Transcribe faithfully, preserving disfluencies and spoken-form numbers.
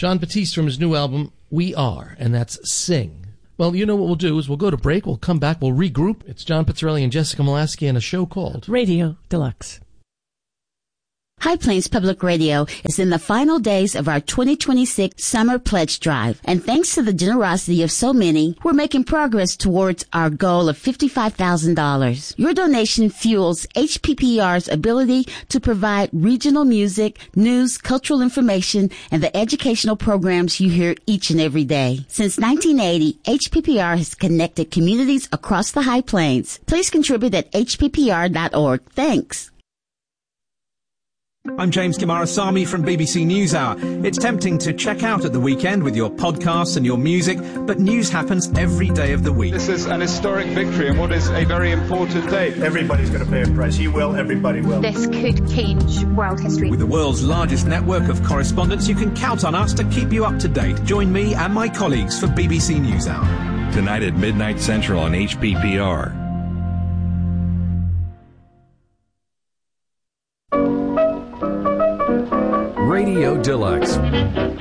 John Batiste from his new album, We Are, and that's Sing. Well, you know what we'll do is we'll go to break, we'll come back, we'll regroup. It's John Pizzarelli and Jessica Molaski and a show called Radio Deluxe. High Plains Public Radio is in the final days of our twenty twenty-six Summer Pledge Drive, and thanks to the generosity of so many, we're making progress towards our goal of fifty-five thousand dollars. Your donation fuels H P P R's ability to provide regional music, news, cultural information, and the educational programs you hear each and every day. Since nineteen eighty, H P P R has connected communities across the High Plains. Please contribute at H P P R dot org. Thanks. I'm James Kimarasamy from B B C NewsHour. It's tempting to check out at the weekend with your podcasts and your music, but news happens every day of the week. This is an historic victory and what is a very important day. Everybody's going to pay a price. You will, everybody will. This could change world history. With the world's largest network of correspondents, you can count on us to keep you up to date. Join me and my colleagues for B B C NewsHour. Tonight at midnight Central on H P P R. Radio Deluxe.